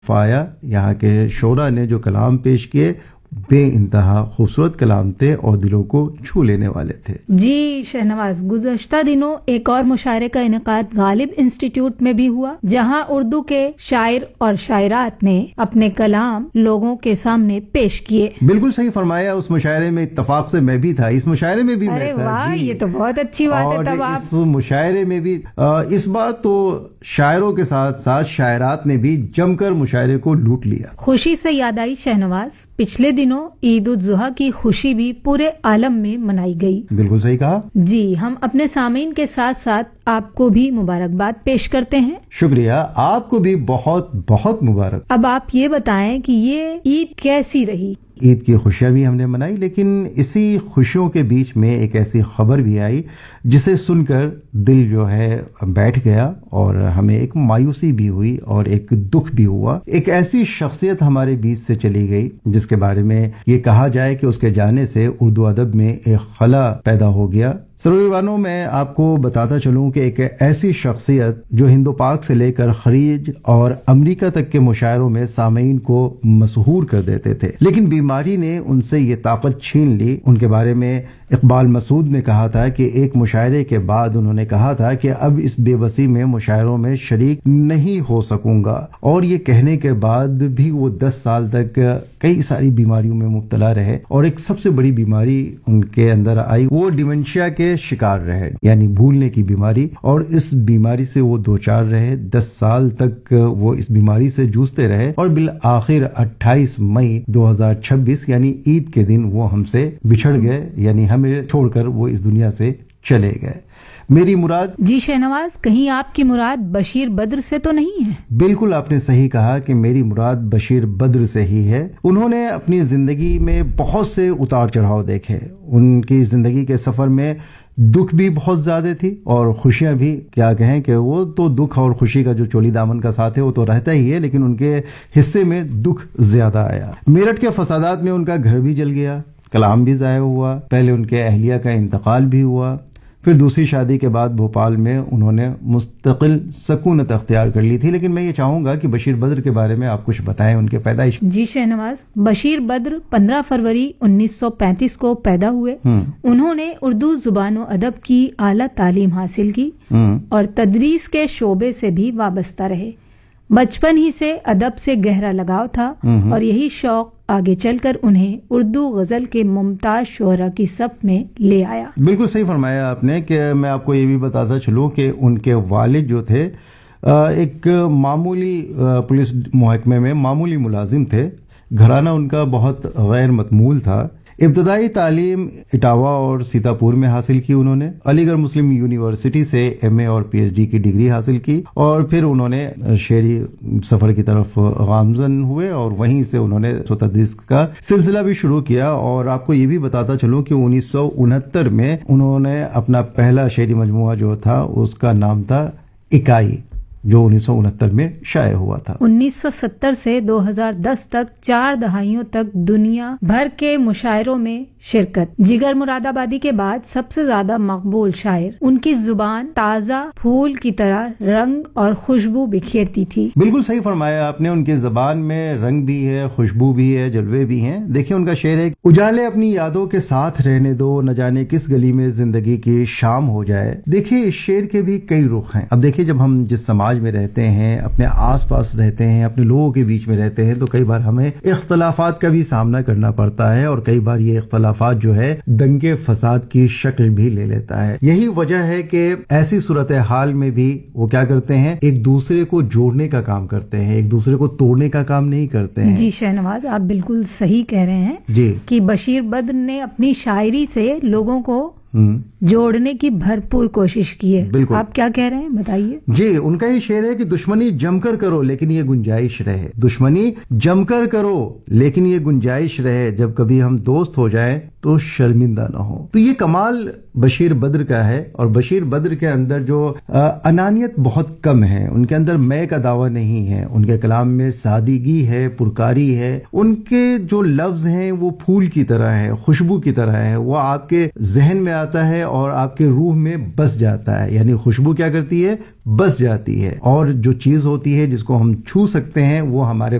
فایا یہاں کے شعراء نے جو کلام پیش کیے بے انتہا خوبصورت کلام تھے اور دلوں کو چھو لینے والے تھے۔ جی شہنواز، گزشتہ دنوں ایک اور مشاعرے کا انعقاد غالب انسٹیٹیوٹ میں بھی ہوا، جہاں اردو کے شاعر اور شاعرات نے اپنے کلام لوگوں کے سامنے پیش کیے۔ بالکل صحیح فرمایا، اس مشاعرے میں اتفاق سے میں بھی تھا، اس مشاعرے میں بھی میں تھا۔ واہ، یہ تو بہت اچھی بات ہے۔ تب اس مشاعرے میں بھی اس بار تو شاعروں کے ساتھ ساتھ شاعرات نے بھی جم کر مشاعرے کو لوٹ لیا۔ خوشی سے یاد آئی شہنواز، پچھلے دنوں عید الاضحیٰ کی خوشی بھی پورے عالم میں منائی گئی۔ بالکل صحیح کہا۔ جی، ہم اپنے سامعین کے ساتھ ساتھ آپ کو بھی مبارکباد پیش کرتے ہیں۔ شکریہ، آپ کو بھی بہت بہت مبارک۔ اب آپ یہ بتائیں کہ یہ عید کیسی رہی؟ عید کی خوشیاں بھی ہم نے منائی، لیکن اسی خوشیوں کے بیچ میں ایک ایسی خبر بھی آئی جسے سن کر دل جو ہے بیٹھ گیا اور ہمیں ایک مایوسی بھی ہوئی اور ایک دکھ بھی ہوا۔ ایک ایسی شخصیت ہمارے بیچ سے چلی گئی جس کے بارے میں یہ کہا جائے کہ اس کے جانے سے اردو ادب میں ایک خلا پیدا ہو گیا۔ سرویوانوں میں آپ کو بتاتا چلوں کہ ایک ایسی شخصیت جو ہند و پاک سے لے کر خلیج اور امریکہ تک کے مشاعروں میں سامعین کو مسحور کر دیتے تھے، لیکن بیماری نے ان سے یہ طاقت چھین لی۔ ان کے بارے میں اقبال مسعود نے کہا تھا کہ ایک مشاعرے کے بعد انہوں نے کہا تھا کہ اب اس بے بسی میں مشاعروں میں شریک نہیں ہو سکوں گا، اور یہ کہنے کے بعد بھی وہ 10 سال تک کئی ساری بیماریوں میں مبتلا رہے، اور ایک سب سے بڑی بیماری ان کے اندر آئی، وہ ڈیمنشیا کے شکار رہے، یعنی بھولنے کی بیماری، اور اس بیماری سے وہ دوچار رہے۔ 10 سال تک وہ اس بیماری سے جوجھتے رہے، اور بالآخر 28 مئی 2026 یعنی عید کے دن وہ ہم سے بچھڑ گئے، یعنی ہمیں چھوڑ کر وہ اس دنیا سے چلے گئے۔ میری مراد، جی شہنواز، کہیں آپ کی مراد بشیر بدر سے تو نہیں ہے؟ بالکل آپ نے صحیح کہا کہ میری مراد بشیر بدر سے ہی ہے۔ انہوں نے اپنی زندگی میں بہت سے اتار چڑھاؤ دیکھے، ان کی زندگی کے سفر میں دکھ بھی بہت زیادہ تھی اور خوشیاں بھی، کیا کہیں کہ وہ تو دکھ اور خوشی کا جو چولی دامن کا ساتھ ہے وہ تو رہتا ہی ہے، لیکن ان کے حصے میں دکھ زیادہ آیا۔ میرٹھ کے فسادات میں ان کا گھر بھی جل گیا، کلام بھی ضائع ہوا، پہلے ان کے اہلیہ کا انتقال بھی ہوا، پھر دوسری شادی کے بعد بھوپال میں انہوں نے مستقل سکونت اختیار کر لی تھی۔ لیکن میں یہ چاہوں گا کہ بشیر بدر کے بارے میں آپ کچھ بتائیں، ان کے پیدائش۔ جی شہنواز، بشیر بدر 15 فروری 1935 کو پیدا ہوئے۔ انہوں نے اردو زبان و ادب کی اعلیٰ تعلیم حاصل کی اور تدریس کے شعبے سے بھی وابستہ رہے۔ بچپن ہی سے ادب سے گہرا لگاؤ تھا اور یہی شوق آگے چل کر انہیں اردو غزل کے ممتاز شعراء کی صف میں لے آیا۔ بالکل صحیح فرمایا آپ نے کہ میں آپ کو یہ بھی بتاتا چلوں کہ ان کے والد جو تھے ایک معمولی پولیس محکمے میں معمولی ملازم تھے، گھرانہ ان کا بہت غیر متمول تھا۔ ابتدائی تعلیم اٹاوا اور سیتاپور میں حاصل کی انہوں نے، علی گڑھ مسلم یونیورسٹی سے ایم اے اور پی ایچ ڈی کی ڈگری حاصل کی، اور پھر انہوں نے شعری سفر کی طرف گامزن ہوئے اور وہیں سے انہوں نے تدریس کا سلسلہ بھی شروع کیا۔ اور آپ کو یہ بھی بتاتا چلوں کہ 1969 میں انہوں نے اپنا پہلا شعری مجموعہ جو تھا اس کا نام تھا اکائی، جو 1969 میں شائع ہوا تھا۔ 1970 سے 2010 تک 4 دہائیوں تک دنیا بھر کے مشاعروں میں شرکت۔ جگر مراد آبادی کے بعد سب سے زیادہ مقبول شاعر، ان کی زبان تازہ پھول کی طرح رنگ اور خوشبو بکھیرتی تھی۔ بالکل صحیح فرمایا آپ نے، ان کی زبان میں رنگ بھی ہے، خوشبو بھی ہے، جلوے بھی ہیں۔ دیکھیں ان کا شعر ہے، اجالے اپنی یادوں کے ساتھ رہنے دو، نہ جانے کس گلی میں زندگی کی شام ہو جائے۔ دیکھیں اس شعر کے بھی کئی رخ ہیں۔ اب دیکھیں جب ہم جس سماج میں رہتے ہیں، اپنے آس پاس رہتے ہیں، اپنے لوگوں کے بیچ میں رہتے ہیں، تو کئی بار ہمیں اختلافات کا بھی سامنا کرنا پڑتا ہے، اور کئی بار یہ اختلافات جو ہے دنگے فساد کی شکل بھی لے لیتا ہے۔ یہی وجہ ہے کہ ایسی صورتحال میں بھی وہ کیا کرتے ہیں، ایک دوسرے کو جوڑنے کا کام کرتے ہیں، ایک دوسرے کو توڑنے کا کام نہیں کرتے ہیں۔ جی شہنواز، آپ بالکل صحیح کہہ رہے ہیں جی کہ بشیر بدر نے اپنی شاعری سے لوگوں کو جوڑنے کی بھرپور کوشش کی ہے۔ بالکل، آپ کیا کہہ رہے ہیں بتائیے۔ جی ان کا یہ شعر ہے کہ دشمنی جم کر کرو لیکن یہ گنجائش رہے، دشمنی جم کر کرو لیکن یہ گنجائش رہے، جب کبھی ہم دوست ہو جائیں تو شرمندہ نہ ہو. تو یہ کمال بشیر بدر کا ہے. اور بشیر بدر کے اندر جو انانیت بہت کم ہے, ان کے اندر میں کا دعویٰ نہیں ہے, ان کے کلام میں سادگی ہے, پرکاری ہے. ان کے جو لفظ ہیں وہ پھول کی طرح ہے, خوشبو کی طرح ہے, وہ آپ کے ذہن میں آتا ہے اور آپ کے روح میں بس جاتا ہے. یعنی خوشبو کیا کرتی ہے, بس جاتی ہے, اور جو چیز ہوتی ہے جس کو ہم چھو سکتے ہیں وہ ہمارے